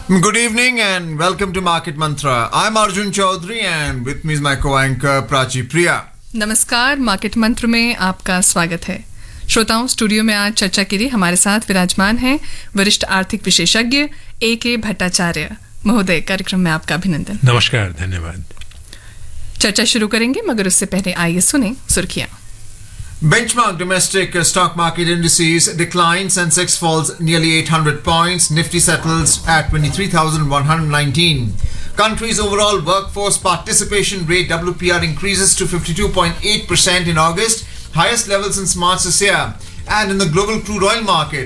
Good evening and welcome to Market Mantra. I'm Arjun Chaudhary and with me is my co-anchor Prachi Priya. नमस्कार, market मंत्र में आपका स्वागत है। श्रोताओं, स्टूडियो में आज चर्चा के लिए हमारे साथ विराजमान हैं वरिष्ठ आर्थिक विशेषज्ञ A.K. भट्टाचार्य महोदय। कार्यक्रम में आपका अभिनंदन। नमस्कार, धन्यवाद। चर्चा शुरू करेंगे, मगर उससे पहले आइए सुने सुर्खियां। Benchmark domestic stock market indices decline. Sensex falls nearly 800 points. Nifty settles at 23,119. Country's overall workforce participation rate WPR increases to 52.8% in August, highest level since March this year. And in the global crude oil market,